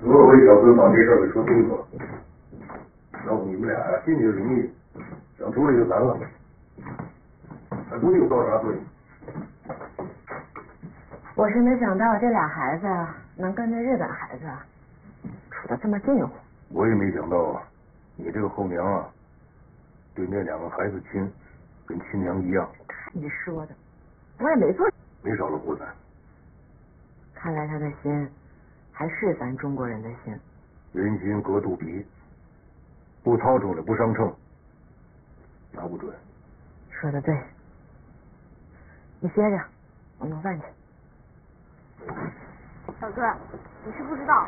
我会小孙把这事儿给说清楚了，要不你们俩呀进去容易，想出来就难了，还不定遭啥罪。 我是没想到这俩孩子能跟这日本孩子处得这么近乎。 我也没想到，你这个后娘啊，对那两个孩子亲，跟亲娘一样。 你说的，我也没做， 没少了祸灾。 看来他的心还是咱中国人的心。 人心隔肚皮，不掏出来不上秤，拿不准。 说的对，你歇着，我弄饭去。 小孙，你是不知道，